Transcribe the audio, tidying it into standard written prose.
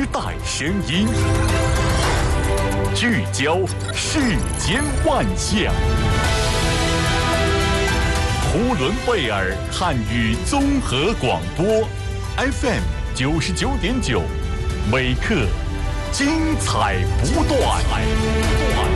代声音，聚焦世间万象。呼伦贝尔汉语综合广播 FM 99.9，每刻精彩不断。